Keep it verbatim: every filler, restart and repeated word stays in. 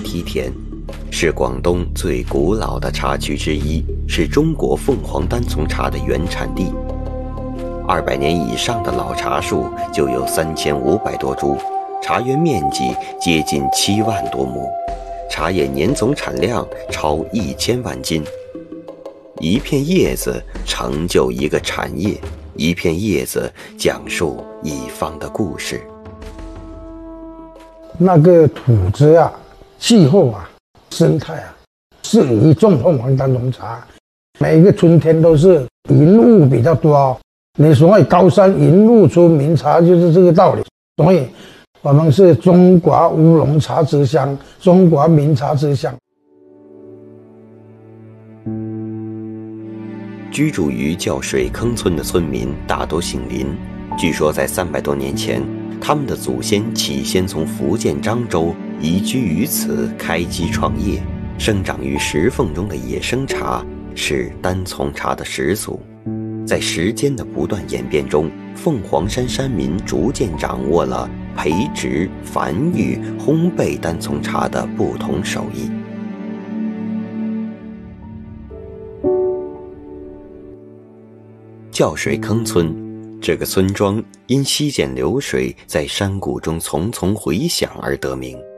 梯田，是广东最古老的茶区之一，是中国凤凰单丛茶的原产地。二百年以上的老茶树就有三千五百多株，茶园面积接近七万多亩，茶叶年总产量超一千万斤。一片叶子成就一个产业，一片叶子讲述一方的故事。 那个土质啊，气候啊，生态啊，适宜种凤凰单丛茶。每一个春天都是云雾比较多哦，你所谓高山云雾出名茶就是这个道理。所以我们是中国乌龙茶之乡，中国名茶之乡。 居住于叫水坑村的村民大都姓林，据说在三百多年前，他们的祖先起先从福建漳州移居于此，开基创业。生长于石缝中的野生茶是单丛茶的始祖。在时间的不断演变中，凤凰山山民逐渐掌握了培植、繁育、烘焙单丛茶的不同手艺。叫水坑村这个村庄因溪涧流水在山谷中淙淙回响而得名。